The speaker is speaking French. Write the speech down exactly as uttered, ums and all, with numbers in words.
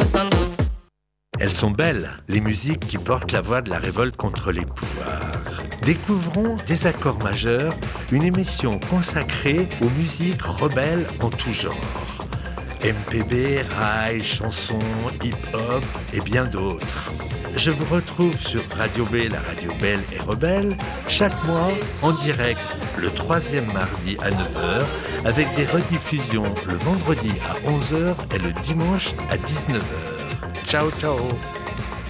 sans doute. Elles sont belles, les musiques qui portent la voix de la révolte contre les pouvoirs. Découvrons Désaccords majeurs, une émission consacrée aux musiques rebelles en tout genre. M P B, rail, chansons, hip-hop et bien d'autres. Je vous retrouve sur Radio B, la radio belle et rebelle, chaque mois en direct le troisième mardi à neuf heures, avec des rediffusions le vendredi à onze heures et le dimanche à dix-neuf heures. Ciao, ciao!